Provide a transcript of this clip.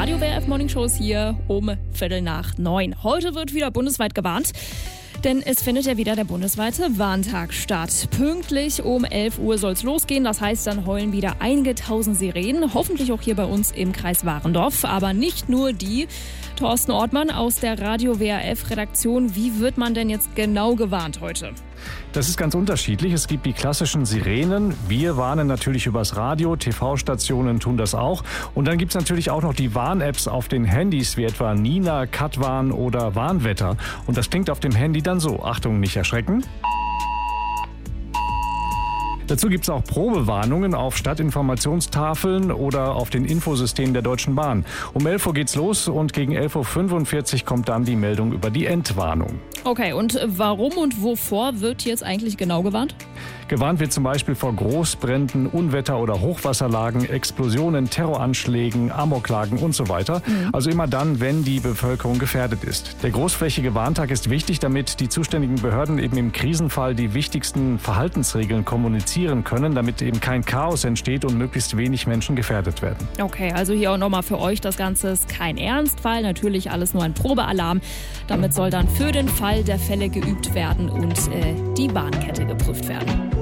Radio WRF Morning Show ist hier um 8:45. Heute wird wieder bundesweit gewarnt. Denn es findet ja wieder der bundesweite Warntag statt. Pünktlich um 11 Uhr soll es losgehen. Das heißt, dann heulen wieder einige tausend Sirenen. Hoffentlich auch hier bei uns im Kreis Warendorf. Aber nicht nur die. Thorsten Ortmann aus der Radio WRF-Redaktion. Wie wird man denn jetzt genau gewarnt heute? Das ist ganz unterschiedlich. Es gibt die klassischen Sirenen. Wir warnen natürlich übers Radio. TV-Stationen tun das auch. Und dann gibt es natürlich auch noch die Warn-Apps auf den Handys, wie etwa Nina, Katwarn oder Warnwetter. Und das klingt auf dem Handy dann so. Achtung, nicht erschrecken. Dazu gibt es auch Probewarnungen auf Stadtinformationstafeln oder auf den Infosystemen der Deutschen Bahn. Um 11 Uhr geht's los und gegen 11:45 Uhr kommt dann die Meldung über die Endwarnung. Okay, und warum und wovor wird jetzt eigentlich genau gewarnt? Gewarnt wird zum Beispiel vor Großbränden, Unwetter- oder Hochwasserlagen, Explosionen, Terroranschlägen, Amoklagen und so weiter. Also immer dann, wenn die Bevölkerung gefährdet ist. Der großflächige Warntag ist wichtig, damit die zuständigen Behörden eben im Krisenfall die wichtigsten Verhaltensregeln kommunizieren können, damit eben kein Chaos entsteht und möglichst wenig Menschen gefährdet werden. Okay, also hier auch nochmal für euch, das Ganze ist kein Ernstfall, natürlich alles nur ein Probealarm. Damit soll dann für den Fall der Fälle geübt werden und die Warnkette geprüft werden.